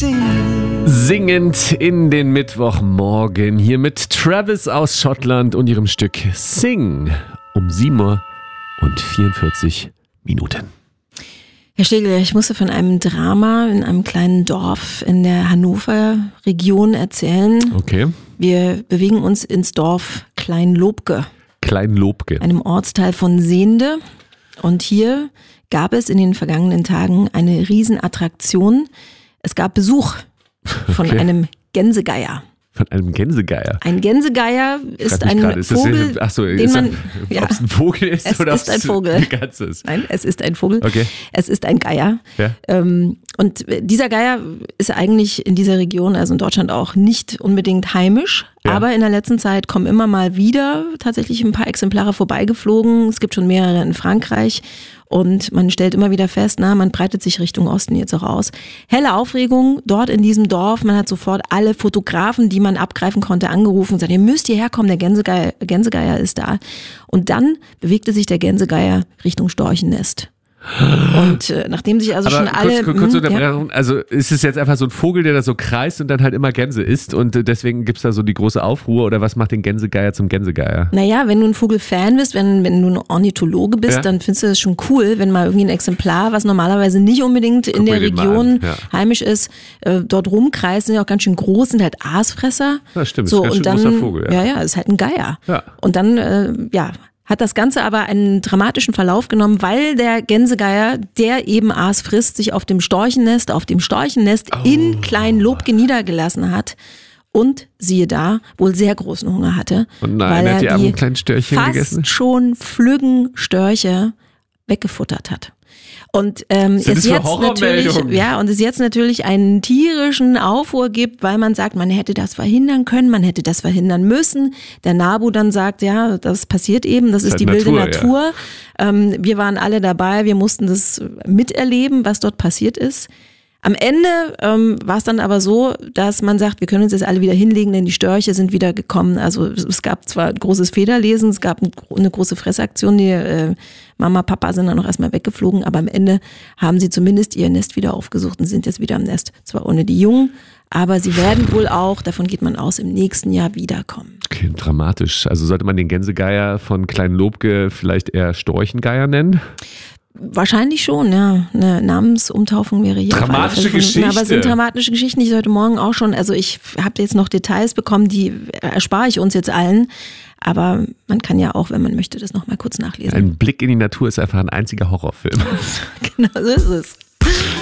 Singend in den Mittwochmorgen hier mit Travis aus Schottland und ihrem Stück Sing um 7:44 Minuten. Herr Stegel, ich musste von einem Drama in einem kleinen Dorf in der Hannover-Region erzählen. Okay. Wir bewegen uns ins Dorf Kleinlobke, Kleinlobke. einem Ortsteil von Sehnde. Und hier gab es in den vergangenen Tagen eine Riesenattraktion. Es gab Besuch von einem Gänsegeier. Von einem Gänsegeier? Ein Gänsegeier ist ein Vogel, den man... Ob es ein Vogel ist es oder ob ist ein es Vogel. eine Katze ist? Nein, es ist ein Vogel. Okay. Es ist ein Geier. Ja. Und dieser Geier ist eigentlich in dieser Region, also in Deutschland auch, nicht unbedingt heimisch. Ja. Aber in der letzten Zeit kommen immer mal wieder tatsächlich ein paar Exemplare vorbeigeflogen. Es gibt schon mehrere in Frankreich. Und man stellt immer wieder fest, man breitet sich Richtung Osten jetzt auch aus. Helle Aufregung dort in diesem Dorf. Man hat sofort alle Fotografen, die man abgreifen konnte, angerufen und gesagt, ihr müsst hierher kommen, der Gänsegeier ist da. Und dann bewegte sich der Gänsegeier Richtung Storchennest. Und nachdem sich also Aber schon alle... kurz Unterbrechung, also ist es jetzt einfach so ein Vogel, der da so kreist und dann halt immer Gänse isst und deswegen gibt es da so die große Aufruhr oder was macht den Gänsegeier zum Gänsegeier? Naja, wenn du ein Vogelfan bist, wenn du ein Ornithologe bist, dann findest du das schon cool, wenn mal irgendwie ein Exemplar, was normalerweise nicht unbedingt in der Region heimisch ist, dort rumkreist, sind ja auch ganz schön groß, sind halt Aasfresser. Das stimmt, so, ist ein ganz schön großer Vogel. Ja, ist halt ein Geier. Ja. Und dann, hat das Ganze aber einen dramatischen Verlauf genommen, weil der Gänsegeier, der eben Aas frisst, sich auf dem Storchennest in Kleinlobke niedergelassen hat und siehe da, wohl sehr großen Hunger hatte. Und nein, weil er hat die armen kleinen Störchen fast gegessen. schon flüggen Störche weggefuttert hat. Und es jetzt natürlich einen tierischen Aufruhr gibt, weil man sagt, man hätte das verhindern können, man hätte das verhindern müssen. Der NABU dann sagt, ja, das passiert eben, das ist die wilde Natur. Ja. Wir waren alle dabei, wir mussten das miterleben, was dort passiert ist. Am Ende war es dann aber so, dass man sagt, wir können uns jetzt alle wieder hinlegen, denn die Störche sind wieder gekommen. Also es gab zwar großes Federlesen, es gab eine große Fressaktion, die Mama, Papa sind dann noch erstmal weggeflogen, aber am Ende haben sie zumindest ihr Nest wieder aufgesucht und sind jetzt wieder am Nest. Zwar ohne die Jungen, aber sie werden wohl auch, davon geht man aus, im nächsten Jahr wiederkommen. Okay, dramatisch. Also sollte man den Gänsegeier von Kleinlobke vielleicht eher Storchengeier nennen? Wahrscheinlich schon, ja. Eine Namensumtaufung wäre hier. Dramatische Geschichte. Aber es sind dramatische Geschichten, die ich heute Morgen auch schon, also ich habe jetzt noch Details bekommen, die erspare ich uns jetzt allen. Aber man kann ja auch, wenn man möchte, das nochmal kurz nachlesen. Ein Blick in die Natur ist einfach ein einziger Horrorfilm. Genau, so ist es.